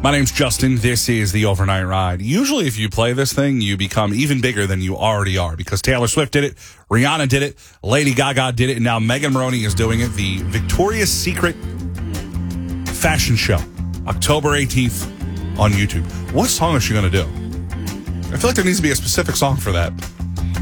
My name's Justin. This is the Overnight Ride. Usually if you play this thing, you become even bigger than you already are because Taylor Swift did it, Rihanna did it, Lady Gaga did it, and now Megan Maroney is doing it. The Victoria's Secret fashion show, October 18th on YouTube. What song is she going to do? I feel like there needs to be a specific song for that.